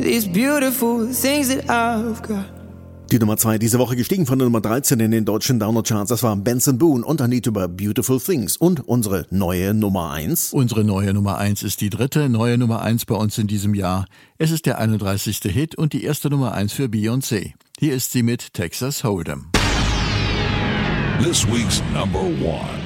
These beautiful things that I've got. Die Nummer 2 diese Woche gestiegen von der Nummer 13 in den deutschen Download-Charts. Das war Benson Boone und ein Lied über Beautiful Things. Und unsere neue Nummer 1. Unsere neue Nummer 1 ist die dritte neue Nummer 1 bei uns in diesem Jahr. Es ist der 31. Hit und die erste Nummer 1 für Beyoncé. Hier ist sie mit Texas Hold'em. This week's number 1.